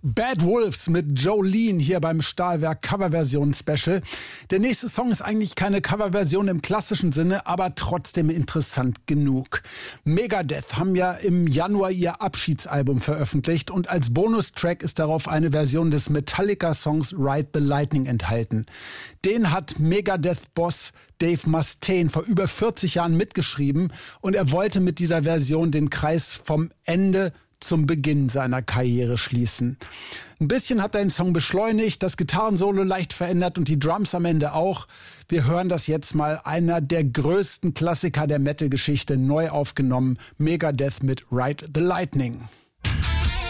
Bad Wolves mit Jolene hier beim Stahlwerk Coverversion Special. Der nächste Song ist eigentlich keine Coverversion im klassischen Sinne, aber trotzdem interessant genug. Megadeth haben ja im Januar ihr Abschiedsalbum veröffentlicht und als Bonustrack ist darauf eine Version des Metallica-Songs Ride the Lightning enthalten. Den hat Megadeth-Boss Dave Mustaine vor über 40 Jahren mitgeschrieben und er wollte mit dieser Version den Kreis vom Ende zum Beginn seiner Karriere schließen. Ein bisschen hat er den Song beschleunigt, das Gitarrensolo leicht verändert und die Drums am Ende auch. Wir hören das jetzt mal, einer der größten Klassiker der Metal-Geschichte, neu aufgenommen, Megadeth mit Ride the Lightning.